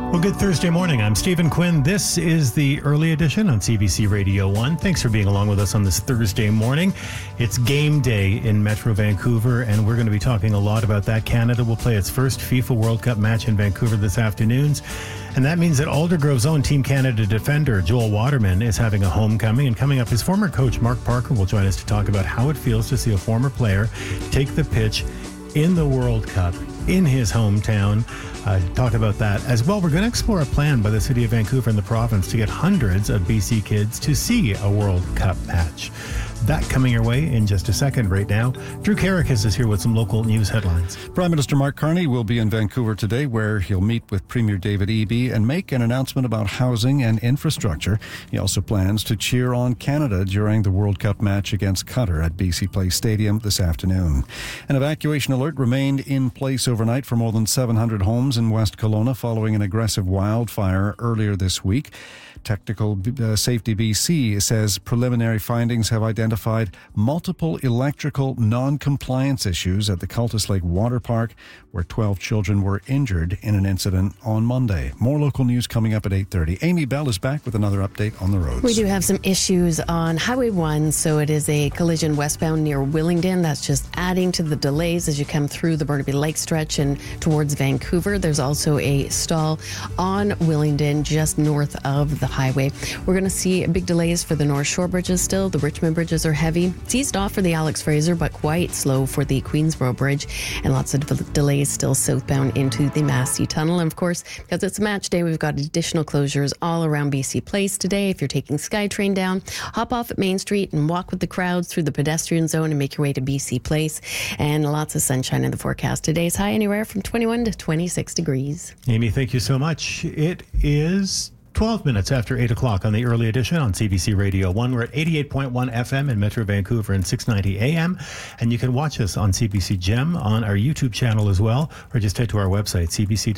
Well, good Thursday morning. I'm Stephen Quinn. This is the early edition on CBC Radio 1. Thanks for being along with us on this Thursday morning. It's game day in Metro Vancouver, and we're going to be talking a lot about that. Canada will play its first FIFA World Cup match in Vancouver this afternoon. And that means that Aldergrove's own Team Canada defender, Joel Waterman, is having a homecoming. And coming up, his former coach, Mark Parker, will join us to talk about how it feels to see a former player take the pitch in the World Cup in his hometown. Talk about that as well. We're going to explore a plan by the City of Vancouver and the province to get hundreds of BC kids to see a World Cup match. That coming your way in just a second. Right now, Drew Karakis is here with some local news headlines. Prime Minister Mark Carney will be in Vancouver today, where he'll meet with Premier David Eby and make an announcement about housing and infrastructure. He also plans to cheer on Canada during the World Cup match against Qatar at BC Place Stadium this afternoon. An evacuation alert remained in place overnight for more than 700 homes in West Kelowna following an aggressive wildfire earlier this week. Technical Safety BC says preliminary findings have identified multiple electrical non-compliance issues at the Cultus Lake Water Park, where 12 children were injured in an incident on Monday. More local news coming up at 8:30. Amy Bell is back with another update on the roads. We do have some issues on Highway 1, so it is a collision westbound near Willingdon. That's just adding to the delays as you come through the Burnaby Lake stretch and towards Vancouver. There's also a stall on Willingdon just north of the highway. We're going to see big delays for the North Shore bridges still. The Richmond bridges are heavy. It's eased off for the Alex Fraser, but quite slow for the Queensboro Bridge, and lots of delays still southbound into the Massey Tunnel. And of course, because it's match day, we've got additional closures all around BC Place today. If you're taking SkyTrain down, hop off at Main Street and walk with the crowds through the pedestrian zone and make your way to BC Place. And lots of sunshine in the forecast. Today's high anywhere from 21 to 26 degrees. Amy, thank you so much. It is 12 minutes after 8 o'clock on the early edition on CBC Radio 1. We're at 88.1 FM in Metro Vancouver and 690 AM. And you can watch us on CBC Gem on our YouTube channel as well, or just head to our website,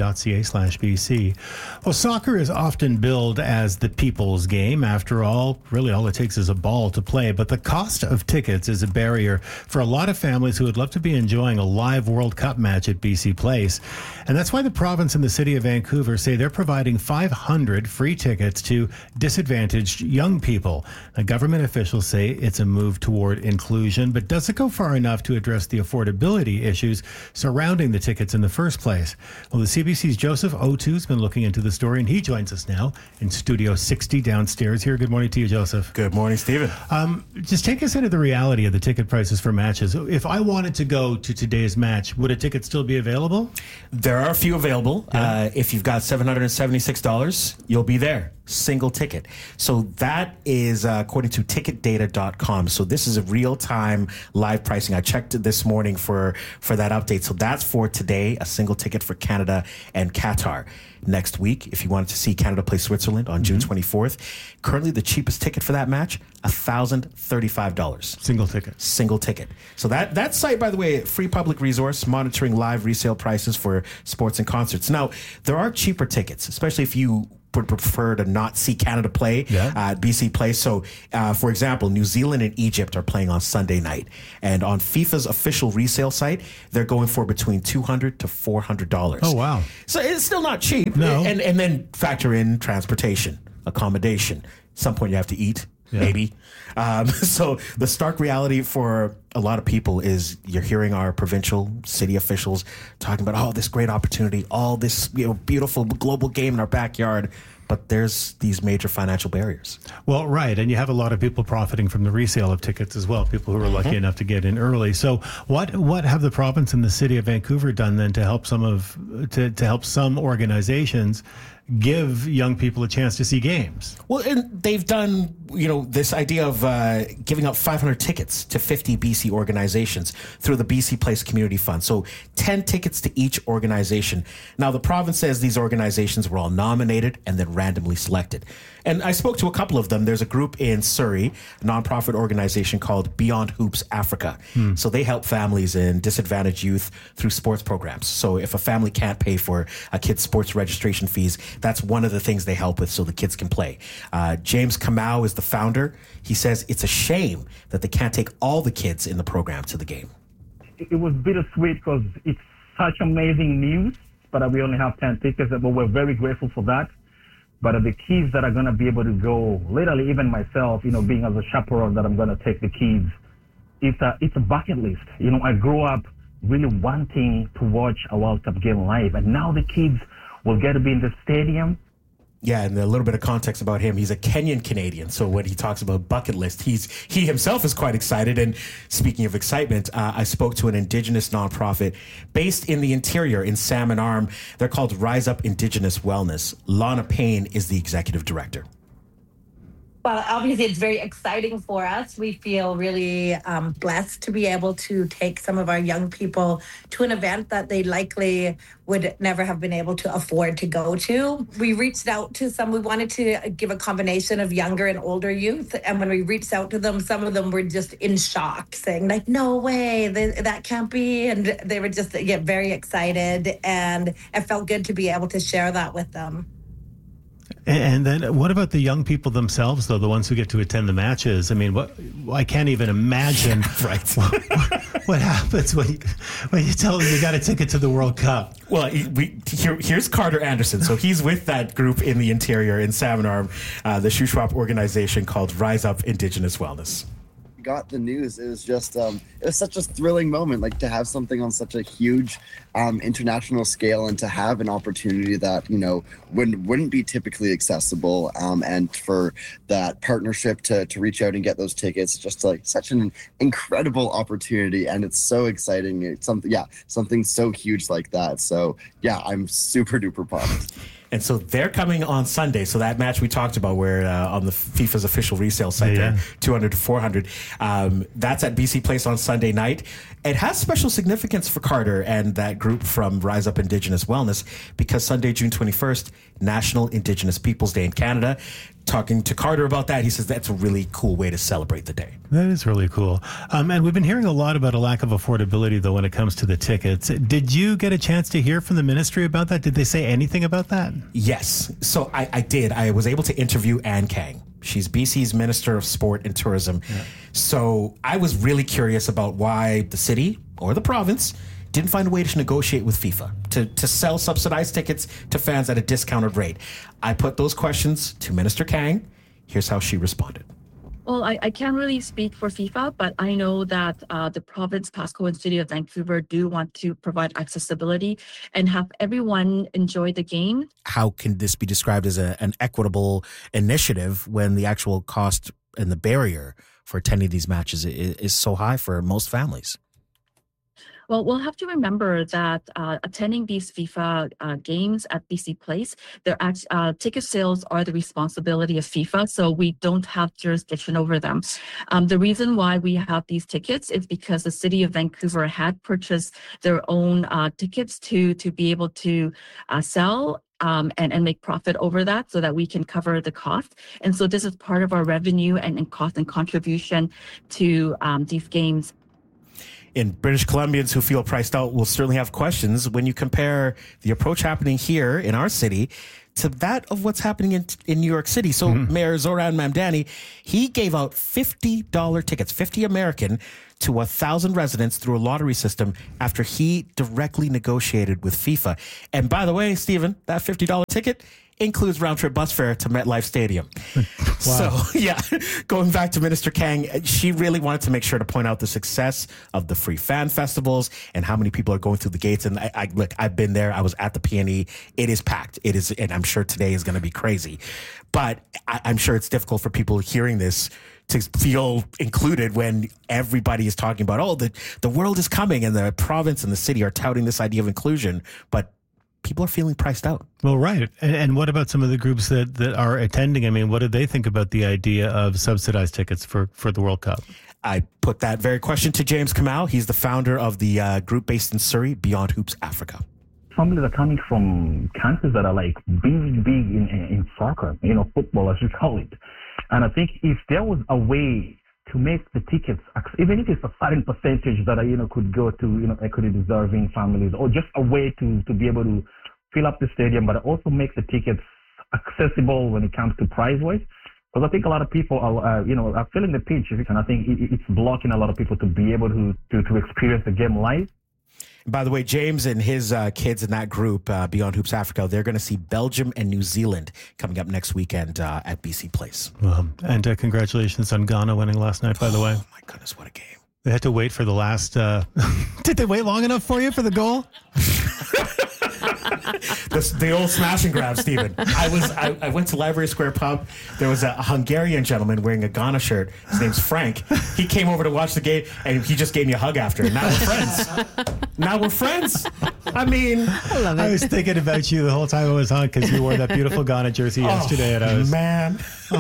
cbc.ca/BC. Well, soccer is often billed as the people's game. After all, really all it takes is a ball to play. But the cost of tickets is a barrier for a lot of families who would love to be enjoying a live World Cup match at BC Place. And that's why the province and the City of Vancouver say they're providing 500 free tickets to disadvantaged young people. Now, government officials say it's a move toward inclusion, but does it go far enough to address the affordability issues surrounding the tickets in the first place? Well, the CBC's Joseph O'Toole has been looking into the story, and he joins us now in Studio 60 downstairs here. Good morning to you, Joseph. Good morning, Stephen. Just take us into the reality of the ticket prices for matches. If I wanted to go to today's match, would a ticket still be available? There are a few available. Yeah. If you've got $776, you'll be there. Single ticket. So that is according to ticketdata.com. So this is a real-time live pricing. I checked it this morning for that update. So that's for today, a single ticket for Canada and Qatar. Next week, if you wanted to see Canada play Switzerland on June 24th, currently the cheapest ticket for that match, $1,035. Single ticket. So that site, by the way, free public resource monitoring live resale prices for sports and concerts. Now, there are cheaper tickets, especially if you would prefer to not see Canada play at BC Place. So, for example, New Zealand and Egypt are playing on Sunday night. And on FIFA's official resale site, they're going for between $200 to $400. Oh, wow. So it's still not cheap. No. And then factor in transportation, accommodation. At some point you have to eat. Yeah. Maybe. So the stark reality for a lot of people is you're hearing our provincial city officials talking about, this great opportunity, all this beautiful global game in our backyard. But there's these major financial barriers. Well, right. And you have a lot of people profiting from the resale of tickets as well, people who are lucky enough to get in early. So what have the province and the City of Vancouver done then to help to help some organizations give young people a chance to see games? Well, and they've done, this idea of giving out 500 tickets to 50 BC organizations through the BC Place Community Fund. So 10 tickets to each organization. Now, the province says these organizations were all nominated and then randomly selected. And I spoke to a couple of them. There's a group in Surrey, a nonprofit organization called Beyond Hoops Africa. So they help families and disadvantaged youth through sports programs. So if a family can't pay for a kid's sports registration fees, that's one of the things they help with so the kids can play. James Kamau is the founder. He says it's a shame that they can't take all the kids in the program to the game. It was bittersweet because it's such amazing news but we only have 10 tickets, but we're very grateful for that. But the kids that are going to be able to go, literally even myself, being as a chaperone that I'm going to take the kids, it's a bucket list. I grew up really wanting to watch a World Cup game live, and now the kids will get to be in the stadium. Yeah, and a little bit of context about him. He's a Kenyan Canadian, so when he talks about bucket list, he himself is quite excited. And speaking of excitement, I spoke to an Indigenous nonprofit based in the interior in Salmon Arm. They're called Rise Up Indigenous Wellness. Lana Payne is the executive director. Well, obviously, it's very exciting for us. We feel really blessed to be able to take some of our young people to an event that they likely would never have been able to afford to go to. We reached out to we wanted to give a combination of younger and older youth. And when we reached out to them, some of them were just in shock, saying like, no way, that can't be. And they were just very excited. And it felt good to be able to share that with them. And then what about the young people themselves, though, the ones who get to attend the matches? I mean, I can't even imagine what happens when you tell them you got a ticket to the World Cup. Well, here's Carter Anderson. So he's with that group in the interior in Salmon Arm, the Shuswap organization called Rise Up Indigenous Wellness. Got the news, it was just it was such a thrilling moment, like to have something on such a huge international scale and to have an opportunity that wouldn't be typically accessible, and for that partnership to reach out and get those tickets, just like such an incredible opportunity, and it's so exciting. It's something so huge like that. So I'm super duper pumped. And so they're coming on Sunday. So that match we talked about, where on the FIFA's official resale site, there, 200 to 400, that's at BC Place on Sunday night. It has special significance for Carter and that group from Rise Up Indigenous Wellness, because Sunday, June 21st, National Indigenous Peoples Day in Canada. Talking to Carter about that, he says that's a really cool way to celebrate the day. That is really cool. And we've been hearing a lot about a lack of affordability, though, when it comes to the tickets. Did you get a chance to hear from the ministry about that? Did they say anything about that? Yes. So I did. I was able to interview Anne Kang. She's BC's Minister of Sport and Tourism. Yeah. So I was really curious about why the city or the province didn't find a way to negotiate with FIFA to sell subsidized tickets to fans at a discounted rate. I put those questions to Minister Kang. Here's how she responded. Well, I can't really speak for FIFA, but I know that the province, Pasco, and City of Vancouver do want to provide accessibility and have everyone enjoy the game. How can this be described as an equitable initiative when the actual cost and the barrier for attending these matches is so high for most families? Well, we'll have to remember that attending these FIFA games at BC Place, ticket sales are the responsibility of FIFA, so we don't have jurisdiction over them. The reason why we have these tickets is because the City of Vancouver had purchased their own tickets to be able to sell and make profit over that, so that we can cover the cost. And so this is part of our revenue and cost and contribution to these games. In British Columbians who feel priced out will certainly have questions when you compare the approach happening here in our city to that of what's happening in New York City. So Mayor Zoran Mamdani, he gave out $50 tickets, 50 American, to 1,000 residents through a lottery system after he directly negotiated with FIFA. And by the way, Stephen, that $50 ticket includes round-trip bus fare to MetLife Stadium. Wow. So, going back to Minister Kang, she really wanted to make sure to point out the success of the free fan festivals and how many people are going through the gates. And I've been there. I was at the PNE. It is packed. It is, and I'm sure today is going to be crazy. But I'm sure it's difficult for people hearing this to feel included when everybody is talking about, the world is coming, and the province and the city are touting this idea of inclusion. But people are feeling priced out. Well, right. And what about some of the groups that are attending? I mean, what did they think about the idea of subsidized tickets for the World Cup? I put that very question to James Kamau. He's the founder of the group based in Surrey, Beyond Hoops Africa. Families are coming from countries that are like big in soccer, football, as you call it. And I think if there was a way to make the tickets, even if it's a certain percentage that could go to equity deserving families, or just a way to be able to fill up the stadium, but also make the tickets accessible when it comes to price wise. Because I think a lot of people are feeling the pinch, and I think it's blocking a lot of people to be able to experience the game live. By the way, James and his kids in that group, Beyond Hoops Africa, they're going to see Belgium and New Zealand coming up next weekend at BC Place. And congratulations on Ghana winning last night, by the way. Oh, my goodness, what a game. They had to wait for the last... Did they wait long enough for you for the goal? The old smash and grab, Stephen. I went to Library Square Pub. There was a Hungarian gentleman wearing a Ghana shirt. His name's Frank. He came over to watch the game, and he just gave me a hug after. And now we're friends. I mean, I love it. I was thinking about you the whole time I was on because you wore that beautiful Ghana jersey yesterday. And I was, man.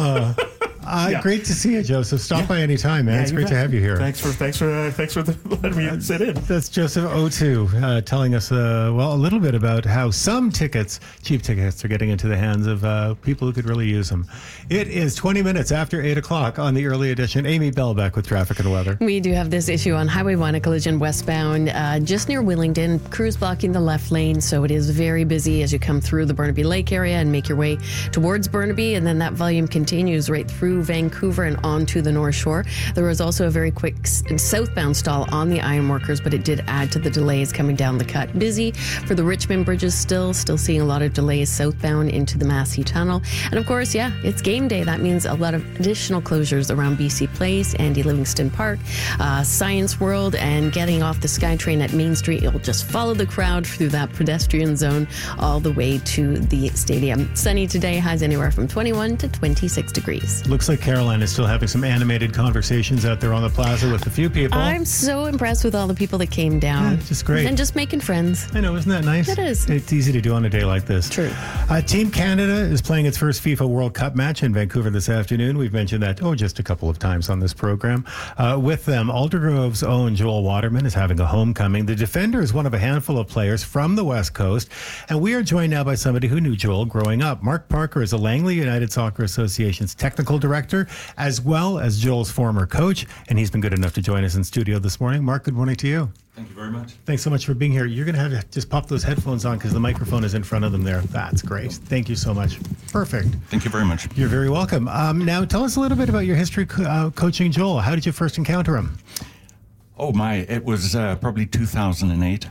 Great to see you, Joseph. Stop by any time, man. It's great to have you here. Thanks for letting me sit in. That's Joseph O2 telling us, a little bit about how some cheap tickets, are getting into the hands of people who could really use them. It is 20 minutes after 8 o'clock on the early edition. Amy Bell back with traffic and weather. We do have this issue on Highway 1, a collision westbound, just near Willingdon. Crews blocking the left lane, so it is very busy as you come through the Burnaby Lake area and make your way towards Burnaby, and then that volume continues right through Vancouver and onto the North Shore. There was also a very quick southbound stall on the Ironworkers, but it did add to the delays coming down the cut. Busy for the Richmond bridges still seeing a lot of delays southbound into the Massey Tunnel. And of course, it's game day. That means a lot of additional closures around BC Place, Andy Livingston Park, Science World, and getting off the SkyTrain at Main Street. You'll just follow the crowd through that pedestrian zone all the way to the stadium. Sunny today, highs anywhere from 21 to 26 degrees. Looks like Caroline is still having some animated conversations out there on the plaza with a few people. I'm so impressed with all the people that came down. Yeah, just great. And just making friends. I know, isn't that nice? It is. It's easy to do on a day like this. True. Team Canada is playing its first FIFA World Cup match in Vancouver this afternoon. We've mentioned that, just a couple of times on this program. With them, Aldergrove's own Joel Waterman is having a homecoming. The defender is one of a handful of players from the West Coast. And we are joined now by somebody who knew Joel growing up. Mark Parker is the Langley United Soccer Association's technical director, as well as Joel's former coach. And he's been good enough to join us in studio this morning. Mark, good morning to you. Thank you very much. Thanks so much for being here. You're going to have to just pop those headphones on because the microphone is in front of them there. That's great. Thank you so much. Perfect. Thank you very much. You're very welcome. Now, tell us a little bit about your history coaching Joel. How did you first encounter him? Oh, it was probably 2008.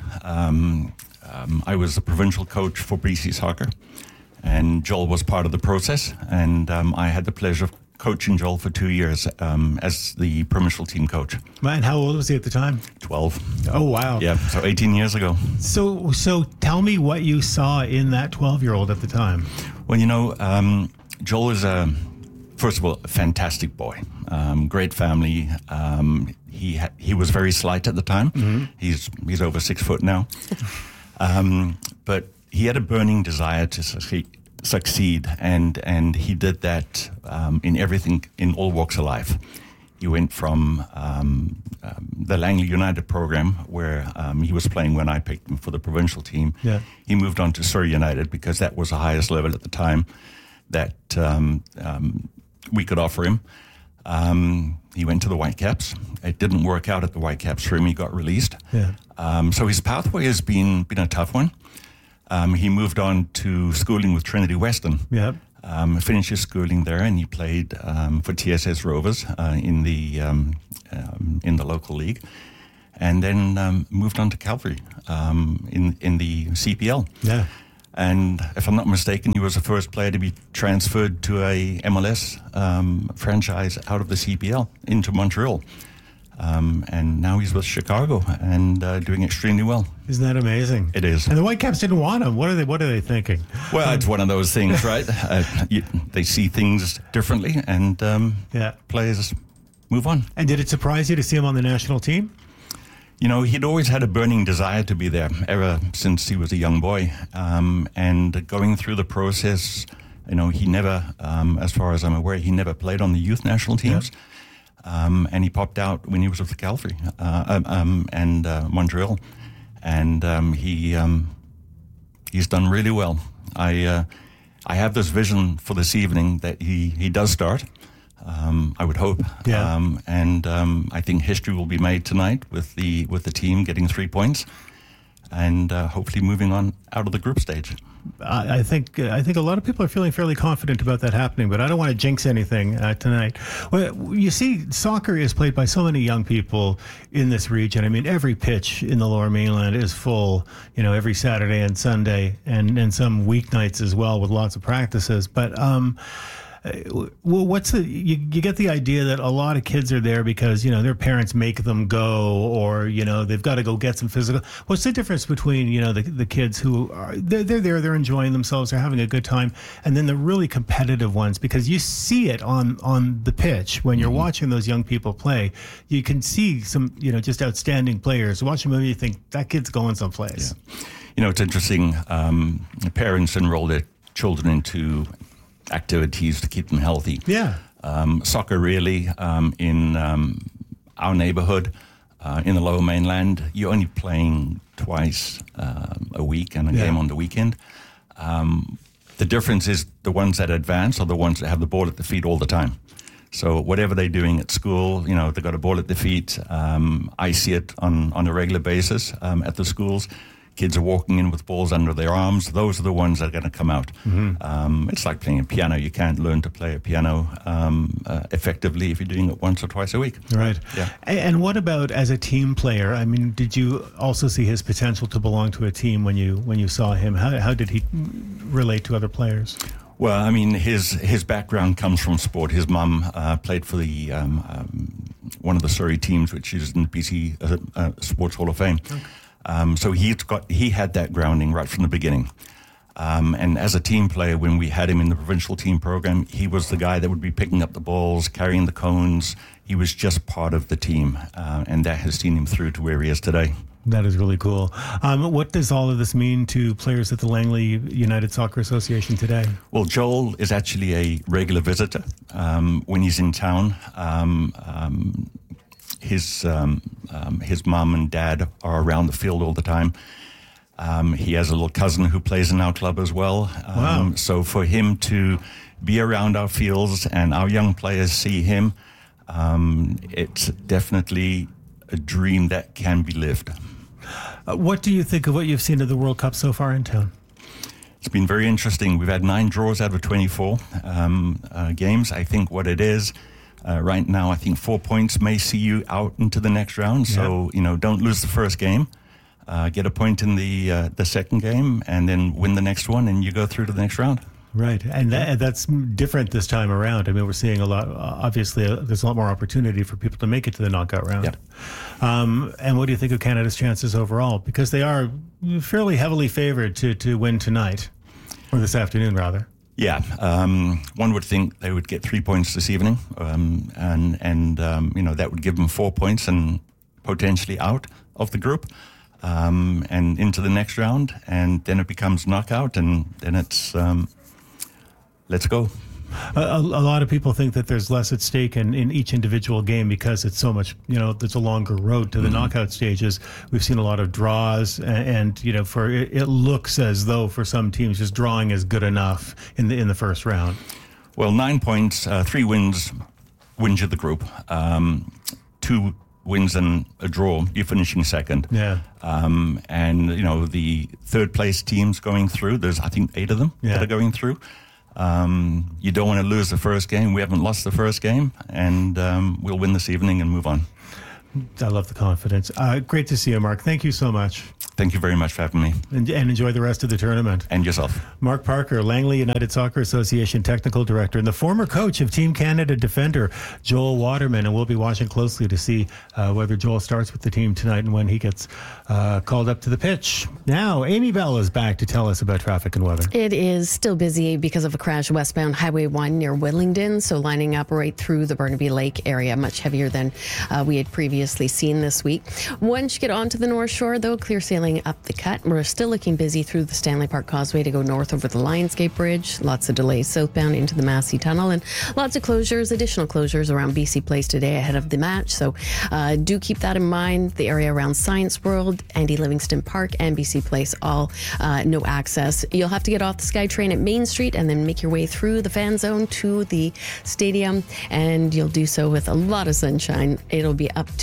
I was the provincial coach for BC Soccer, and Joel was part of the process, and I had the pleasure of coaching Joel for 2 years as the provincial team coach. Man, how old was he at the time? 12. Oh, wow. Yeah, so 18 years ago. So tell me what you saw in that 12-year-old at the time. Well, Joel is, first of all, a fantastic boy. Great family. He was very slight at the time. Mm-hmm. He's over 6 foot now. But he had a burning desire to succeed, and he did that in everything, in all walks of life. He went from the Langley United program, where he was playing when I picked him for the provincial team. Yeah. He moved on to Surrey United because that was the highest level at the time that we could offer him. He went to the Whitecaps. It didn't work out at the Whitecaps for him. He got released. Yeah. So his pathway has been a tough one. He moved on to schooling with Trinity Western. Yeah. Finished his schooling there, and he played for TSS Rovers in the local league, and then moved on to Calvary in the CPL. Yeah. And if I'm not mistaken, he was the first player to be transferred to a MLS franchise out of the CPL into Montreal. And now he's with Chicago and doing extremely well. Isn't that amazing? It is. And the Whitecaps didn't want him. What are they thinking? Well, it's one of those things, right? They see things differently, and players move on. And did it surprise you to see him on the national team? He'd always had a burning desire to be there ever since he was a young boy. And going through the process, he never, as far as I'm aware, he never played on the youth national teams. Yeah. And he popped out when he was with Calvary and Montreal, and he's done really well. I have this vision for this evening that he does start. I would hope, and I think history will be made tonight with the team getting 3 points. and hopefully moving on out of the group stage. I think a lot of people are feeling fairly confident about that happening, but I don't want to jinx anything tonight. Well, you see, soccer is played by so many young people in this region. I mean, every pitch in the Lower Mainland is full, every Saturday and Sunday, and some weeknights as well with lots of practices. But well, you get the idea that a lot of kids are there because their parents make them go, or they've got to go get some physical. What's the difference between the kids who are they're there, they're enjoying themselves, they're having a good time, and then the really competitive ones? Because you see it on the pitch when you're watching those young people play. You can see some just outstanding players. Watch a movie, you think that kid's going someplace. Yeah. It's interesting. Parents enroll their children into activities to keep them healthy. Yeah. Soccer really, in our neighborhood, in the Lower Mainland, you're only playing twice a week and a game on the weekend. The difference is the ones that advance are the ones that have the ball at the feet all the time. So whatever they're doing at school, they've got a ball at their feet. I see it on a regular basis at the schools. Kids are walking in with balls under their arms. Those are the ones that are going to come out. Mm-hmm. It's like playing a piano. You can't learn to play a piano effectively if you're doing it once or twice a week. Right. Yeah. And what about as a team player? I mean, did you also see his potential to belong to a team when you saw him? How did he relate to other players? Well, I mean, his background comes from sport. His mum played for the one of the Surrey teams, which is in the BC Sports Hall of Fame. Okay. So he had that grounding right from the beginning. And as a team player, when we had him in the provincial team program, he was the guy that would be picking up the balls, carrying the cones. He was just part of the team, and that has seen him through to where he is today. That is really cool. What does all of this mean to players at the Langley United Soccer Association today? Well, Joel is actually a regular visitor when he's in town. His mom and dad are around the field all the time. He has a little cousin who plays in our club as well. Wow. So for him to be around our fields and our young players see him, it's definitely a dream that can be lived. What do you think of what you've seen of the World Cup so far in town? It's been very interesting. We've had 9 draws out of 24 games. I think what it is, right now, I think 4 points may see you out into the next round. So, don't lose the first game. Get a point in the second game, and then win the next one, and you go through to the next round. Right, and that's different this time around. I mean, we're seeing a lot. Obviously, there's a lot more opportunity for people to make it to the knockout round. Yep. And what do you think of Canada's chances overall? Because they are fairly heavily favored to win tonight, or this afternoon, rather. Yeah, one would think they would get 3 points this evening, and that would give them 4 points and potentially out of the group. And into the next round, and then it becomes knockout, and then it's let's go. A lot of people think that there's less at stake in each individual game because it's so much, there's a longer road to the knockout stages. We've seen a lot of draws, and it looks as though for some teams just drawing is good enough in the first round. Well, 9 points, 3 wins you the group. 2 wins and a draw, you're finishing second. Yeah. And the third place teams going through, there's I think 8 of them that are going through. You don't want to lose the first game. We haven't lost the first game, and we'll win this evening and move on. I love the confidence. Great to see you, Mark. Thank you so much. Thank you very much for having me. And enjoy the rest of the tournament. And yourself. Mark Parker, Langley United Soccer Association Technical Director, and the former coach of Team Canada defender Joel Waterman. And we'll be watching closely to see whether Joel starts with the team tonight and when he gets called up to the pitch. Now, Amy Bell is back to tell us about traffic and weather. It is still busy because of a crash westbound Highway 1 near Willingdon, so lining up right through the Burnaby Lake area, much heavier than we had previously seen this week. Once you get onto the North Shore, though, clear sailing up the cut. We're still looking busy through the Stanley Park Causeway to go north over the Lionsgate Bridge. Lots of delays southbound into the Massey Tunnel, and lots of closures, additional closures around BC Place today ahead of the match. So do keep that in mind. The area around Science World, Andy Livingston Park, and BC Place, all no access. You'll have to get off the SkyTrain at Main Street and then make your way through the fan zone to the stadium, and you'll do so with a lot of sunshine. It'll be up to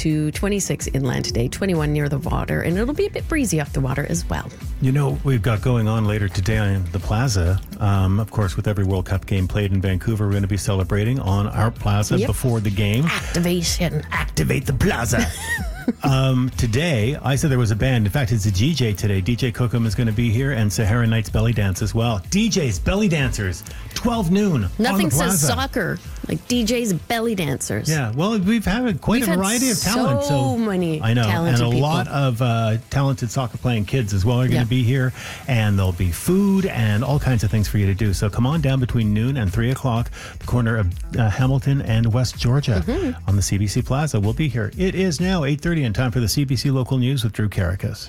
to 26 inland today, 21 near the water, and it'll be a bit breezy off the water as well. You know, we've got going on later today on the Plaza. Of course, with every World Cup game played in Vancouver, we're going to be celebrating on our Plaza before the game. Activation. Activate the Plaza. Today, I said there was a band. In fact, it's a DJ today. DJ Cookham is going to be here, and Sahara Nights Belly Dance as well. DJs, belly dancers, 12 noon. Nothing on the says Plaza. soccer like DJs, belly dancers. Yeah, well, we've had quite a variety of talent. So many I know, talented and a people. lot of talented soccer playing kids as well are going to be here, and there'll be food and all kinds of things for you to do. So come on down between noon and 3 o'clock, the corner of Hamilton and West Georgia on the CBC Plaza. We'll be here. It is now 8:30 and time for the CBC Local News with Drew Karakas.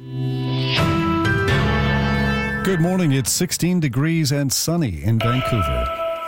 Good morning. It's 16 degrees and sunny in Vancouver.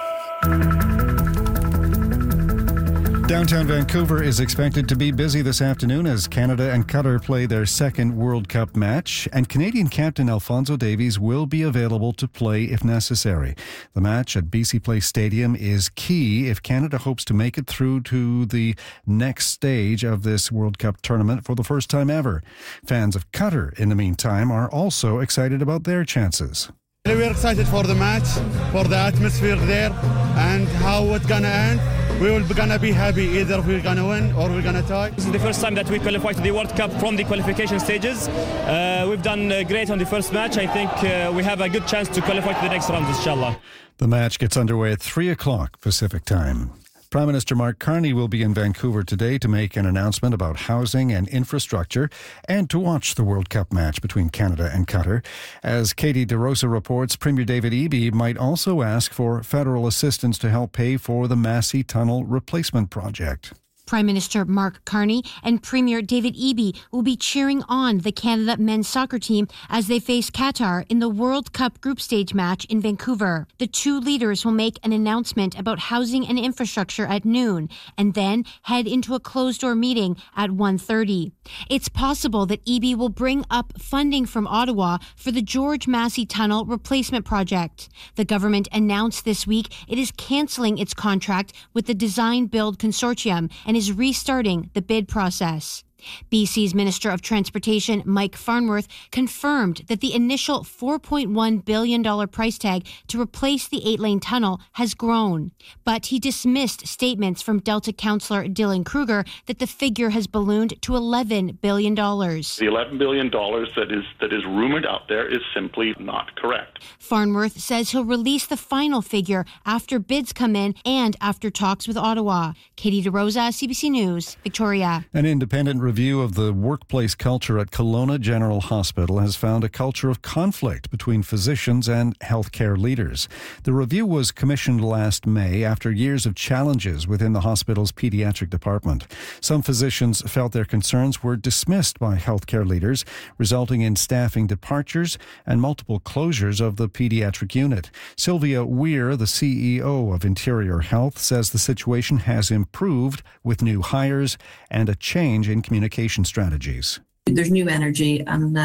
Downtown Vancouver is expected to be busy this afternoon as Canada and Qatar play their second World Cup match, and Canadian captain Alphonso Davies will be available to play if necessary. The match at BC Place Stadium is key if Canada hopes to make it through to the next stage of this World Cup tournament for the first time ever. Fans of Qatar, in the meantime, are also excited about their chances. We're excited for the match, for the atmosphere there, and how it's gonna end. We will be gonna be happy either if we're gonna win or we're gonna tie. This is the first time that we qualify to the World Cup from the qualification stages. We've done great on the first match. I think we have a good chance to qualify to the next round, inshallah. The match gets underway at 3 o'clock Pacific time. Prime Minister Mark Carney will be in Vancouver today to make an announcement about housing and infrastructure and to watch the World Cup match between Canada and Qatar. As Katie DeRosa reports, Premier David Eby might also ask for federal assistance to help pay for the Massey Tunnel replacement project. Prime Minister Mark Carney and Premier David Eby will be cheering on the Canada men's soccer team as they face Qatar in the World Cup group stage match in Vancouver. The two leaders will make an announcement about housing and infrastructure at noon and then head into a closed-door meeting at 1:30. It's possible that Eby will bring up funding from Ottawa for the George Massey Tunnel replacement project. The government announced this week it is cancelling its contract with the Design Build Consortium and is restarting the bid process. BC's Minister of Transportation, Mike Farnworth, confirmed that the initial $4.1 billion price tag to replace the 8-lane tunnel has grown. But he dismissed statements from Delta councillor Dylan Kruger that the figure has ballooned to $11 billion. The $11 billion that is rumored out there is simply not correct. Farnworth says he'll release the final figure after bids come in and after talks with Ottawa. Katie DeRosa, CBC News, Victoria. An independent review of the workplace culture at Kelowna General Hospital has found a culture of conflict between physicians and healthcare leaders. The review was commissioned last May after years of challenges within the hospital's pediatric department. Some physicians felt their concerns were dismissed by healthcare leaders, resulting in staffing departures and multiple closures of the pediatric unit. Sylvia Weir, the CEO of Interior Health, says the situation has improved with new hires and a change in communication strategies. There's new energy and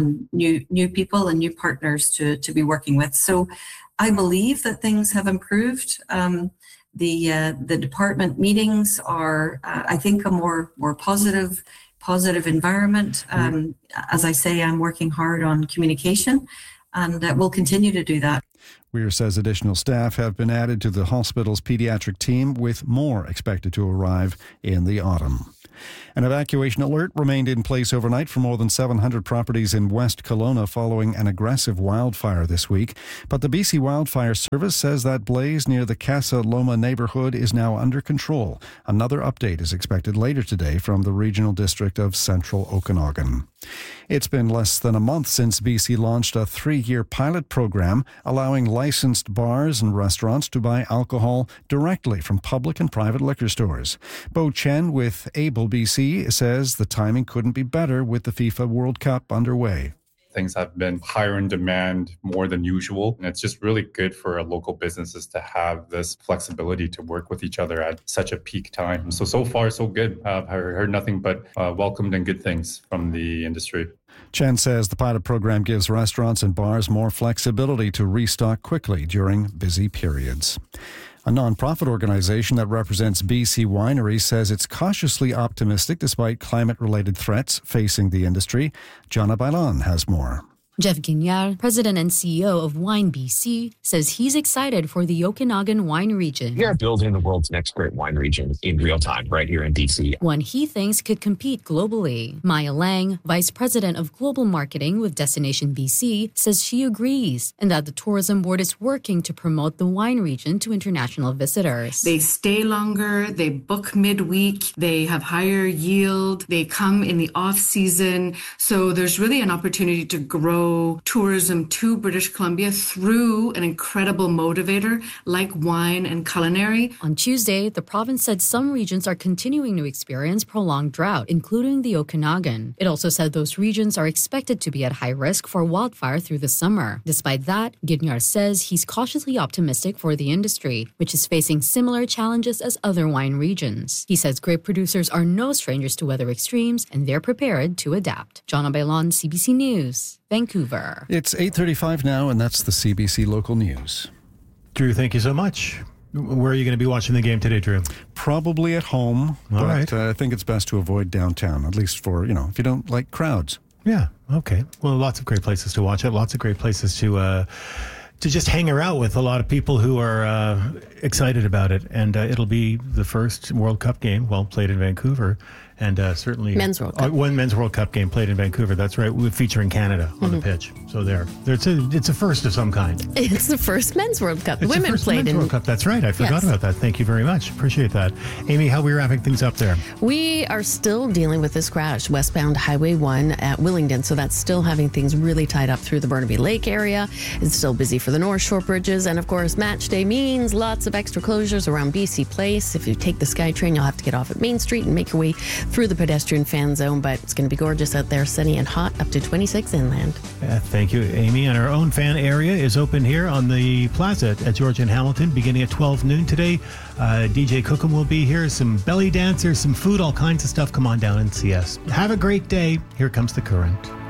new people and new partners to be working with. So I believe that things have improved. The department meetings are, I think, a more positive environment. As I say, I'm working hard on communication, and we'll continue to do that. Weir says additional staff have been added to the hospital's pediatric team, with more expected to arrive in the autumn. An evacuation alert remained in place overnight for more than 700 properties in West Kelowna following an aggressive wildfire this week. But the BC Wildfire Service says that blaze near the Casa Loma neighborhood is now under control. Another update is expected later today from the Regional District of Central Okanagan. It's been less than a month since BC launched a 3-year pilot program allowing licensed bars and restaurants to buy alcohol directly from public and private liquor stores. Bo Chen with Able BC says the timing couldn't be better with the FIFA World Cup underway. Things have been higher in demand more than usual. And it's just really good for our local businesses to have this flexibility to work with each other at such a peak time. So far, so good. I've heard nothing but welcomed and good things from the industry. Chen says the pilot program gives restaurants and bars more flexibility to restock quickly during busy periods. A nonprofit organization that represents BC wineries says it's cautiously optimistic despite climate-related threats facing the industry. Jana Bailan has more. Jeff Guignard, president and CEO of Wine BC, says he's excited for the Okanagan wine region. We are building the world's next great wine region in real time right here in BC. One he thinks could compete globally. Maya Lang, vice president of global marketing with Destination BC, says she agrees and that the tourism board is working to promote the wine region to international visitors. They stay longer, they book midweek, they have higher yield, they come in the off season. So there's really an opportunity to grow tourism to British Columbia through an incredible motivator like wine and culinary. On Tuesday, the province said some regions are continuing to experience prolonged drought, including the Okanagan. It also said those regions are expected to be at high risk for wildfire through the summer. Despite that, Guignard says he's cautiously optimistic for the industry, which is facing similar challenges as other wine regions. He says grape producers are no strangers to weather extremes and they're prepared to adapt. Jana Bailan, CBC News, Vancouver. It's 8:35 now, and that's the CBC Local News. Drew, thank you so much. Where are you going to be watching the game today, Drew? Probably at home, All right. I think it's best to avoid downtown, at least for, if you don't like crowds. Yeah, okay. Well, lots of great places to watch it, lots of great places to just hang around with a lot of people who are excited about it. And it'll be the first World Cup game, played in Vancouver. And certainly Men's World Cup. One Men's World Cup game played in Vancouver. That's right, featuring Canada on the pitch. So it's a first of some kind. It's the first Men's World Cup. It's Women the first played Men's in World Cup. That's right. I forgot Yes. about that. Thank you very much. Appreciate that. Amy, how are we wrapping things up there? We are still dealing with this crash, westbound Highway 1 at Willingdon. So that's still having things really tied up through the Burnaby Lake area. It's still busy for the North Shore bridges. And of course, match day means lots of extra closures around BC Place. If you take the SkyTrain, you'll have to get off at Main Street and make your way through the pedestrian fan zone. But it's going to be gorgeous out there, sunny and hot, up to 26 inland. Thank you, Amy. And our own fan area is open here on the plaza at George and Hamilton beginning at 12 noon today. DJ Cookham will be here. Some belly dancers, some food, all kinds of stuff. Come on down and see us. Have a great day. Here comes The Current.